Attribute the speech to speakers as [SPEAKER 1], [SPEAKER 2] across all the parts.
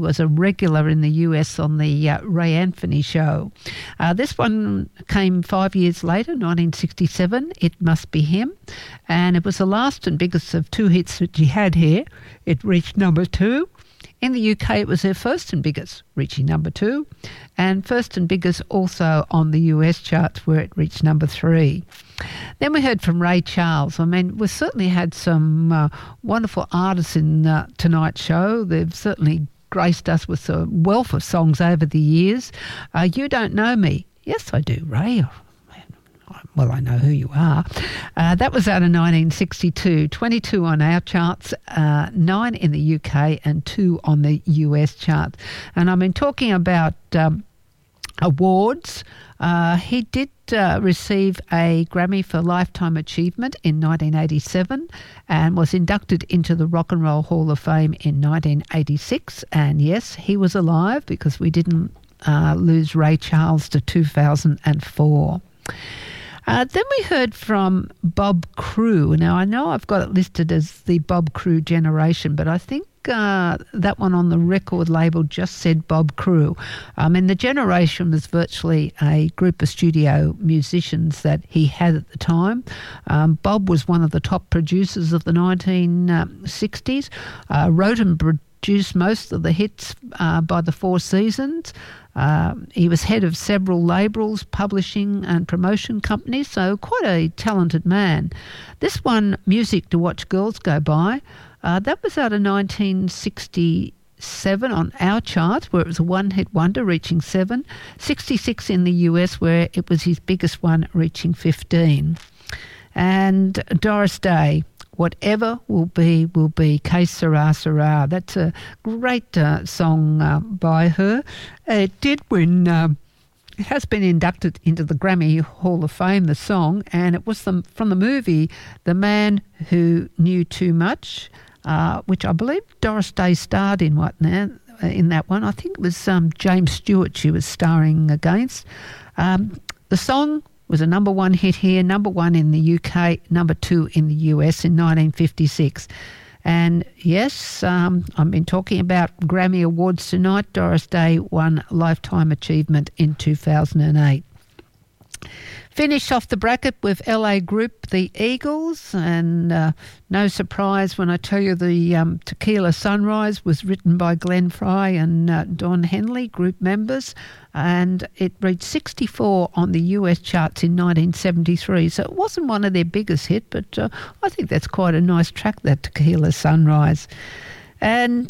[SPEAKER 1] was a regular in the US on the Ray Anthony Show. This one came 5 years later, 1967, It Must Be Him, and it was the last and biggest of two hits that she had here. It reached number 2. In the UK, it was her first and biggest, reaching number 2, and first and biggest also on the US charts, where it reached number 3. Then we heard from Ray Charles. I mean, we've certainly had some wonderful artists in tonight's show. They've certainly graced us with a wealth of songs over the years. You Don't Know Me. Yes, I do, Ray. Well, I know who you are. That was out of 1962, 22 on our charts, 9 in the UK and 2 on the US charts. And I've been talking about awards. He did receive a Grammy for Lifetime Achievement in 1987 and was inducted into the Rock and Roll Hall of Fame in 1986. And yes, he was alive because we didn't lose Ray Charles to 2004. Then we heard from Bob Crewe. Now, I know I've got it listed as the Bob Crewe generation, but I think that one on the record label just said Bob Crewe. And the generation was virtually a group of studio musicians that he had at the time. Bob was one of the top producers of the 1960s, wrote and produced most of the hits by the Four Seasons. He was head of several labels, publishing and promotion companies, so quite a talented man. This one, Music to Watch Girls Go By, that was out of 1967 on our charts, where it was a one-hit wonder, reaching 7. 66 in the US, where it was his biggest one, reaching 15. And Doris Day, Whatever Will Be, Will Be, Que Sera, Sera. That's a great song by her. It did win, it has been inducted into the Grammy Hall of Fame, the song, and it was from the movie The Man Who Knew Too Much, which I believe Doris Day starred in in that one. I think it was James Stewart she was starring against. The song was a number 1 hit here, number 1 in the UK, number 2 in the US in 1956. And yes, I've been talking about Grammy Awards tonight. Doris Day won Lifetime Achievement in 2008. Finished off the bracket with LA group The Eagles, and no surprise when I tell you the Tequila Sunrise was written by Glenn Fry and Don Henley, group members, and it reached 64 on the US charts in 1973, so it wasn't one of their biggest hits, but I think that's quite a nice track, that Tequila Sunrise. And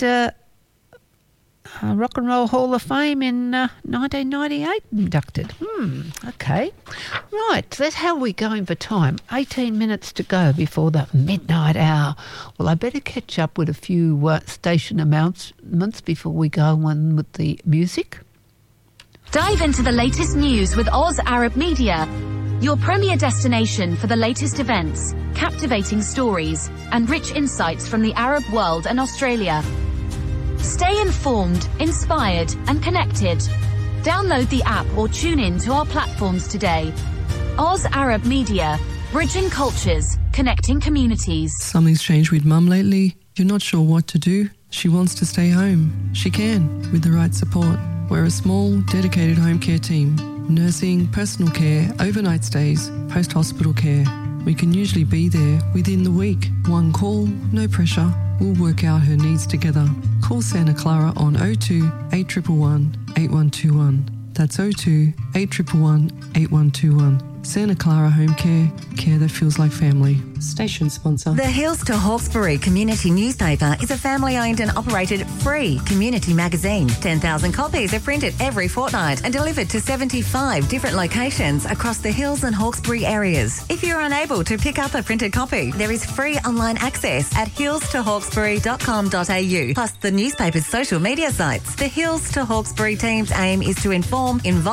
[SPEAKER 1] Rock and Roll Hall of Fame in 1998 inducted. Okay. Right, that's how we're going for time. 18 minutes to go before the midnight hour. Well, I better catch up with a few station announcements before we go on with the music.
[SPEAKER 2] Dive into the latest news with Oz Arab Media, your premier destination for the latest events, captivating stories, and rich insights from the Arab world and Australia. Stay informed, inspired, and connected. Download the app or tune in to our platforms today. Oz Arab Media, bridging cultures, connecting communities.
[SPEAKER 3] Something's changed with Mum lately. You're not sure what to do. She wants to stay home. She can, with the right support. We're a small, dedicated home care team. Nursing, personal care, overnight stays, post-hospital care. We can usually be there within the week. One call, no pressure. We'll work out her needs together. Call Santa Clara on 02 8111 8121. That's 02 8111 8121. Santa Clara Home Care, care that feels like family. Station sponsor.
[SPEAKER 4] The Hills to Hawkesbury Community Newspaper is a family-owned and operated free community magazine. 10,000 copies are printed every fortnight and delivered to 75 different locations across the Hills and Hawkesbury areas. If you're unable to pick up a printed copy, there is free online access at hillstohawkesbury.com.au, plus the newspaper's social media sites. The Hills to Hawkesbury team's aim is to inform, involve and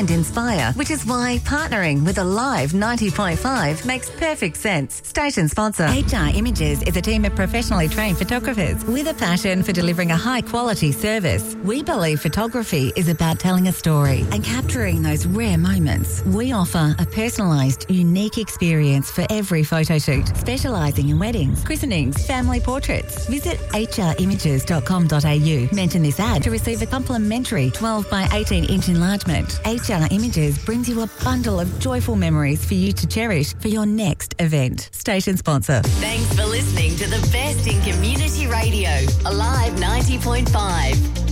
[SPEAKER 4] and inspire, which is why partnering with Alive 90.5 makes perfect sense. Station sponsor. HR Images is a team of professionally trained photographers with a passion for delivering a high-quality service. We believe photography is about telling a story and capturing those rare moments. We offer a personalised, unique experience for every photo shoot, specialising in weddings, christenings, family portraits. Visit hrimages.com.au. Mention this ad to receive a complimentary 12 by 18 inch enlargement. HR Images brings you a bundle of joyful memories for you to cherish for your next event. Station sponsor.
[SPEAKER 5] Thanks for listening to the best in community radio, Alive 90.5.